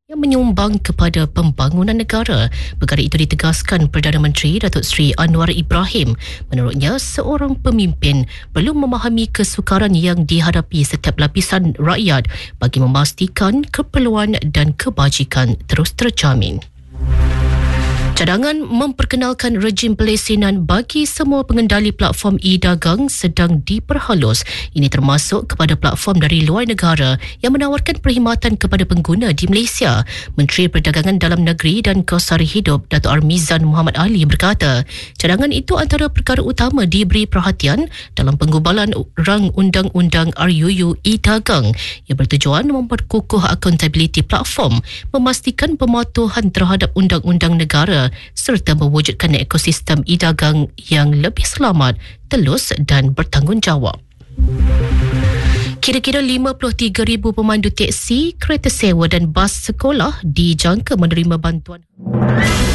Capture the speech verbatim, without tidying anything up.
yang menyumbang kepada pembangunan negara. Perkara itu ditegaskan Perdana Menteri Datuk Seri Anwar Ibrahim. Menurutnya, seorang pemimpin perlu memahami kesukaran yang dihadapi setiap lapisan rakyat bagi memastikan keperluan dan kebajikan terus terjamin. Cadangan memperkenalkan rejim pelesinan bagi semua pengendali platform e-dagang sedang diperhalus. Ini termasuk kepada platform dari luar negara yang menawarkan perkhidmatan kepada pengguna di Malaysia. Menteri Perdagangan Dalam Negeri dan Kos Sari Hidup Datuk Armizan Muhammad Ali berkata, cadangan itu antara perkara utama diberi perhatian dalam penggubalan rang Undang-Undang R U U e-dagang yang bertujuan memperkukuh akuntabiliti platform, memastikan pematuhan terhadap undang-undang negara serta mewujudkan ekosistem e-dagang yang lebih selamat, telus dan bertanggungjawab. Kira-kira lima puluh tiga ribu pemandu teksi, kereta sewa dan bas sekolah dijangka menerima bantuan.